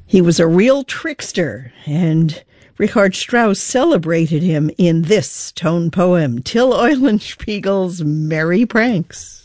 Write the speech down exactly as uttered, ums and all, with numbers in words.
He was a real trickster, and Richard Strauss celebrated him in this tone poem, Till Eulenspiegel's Merry Pranks.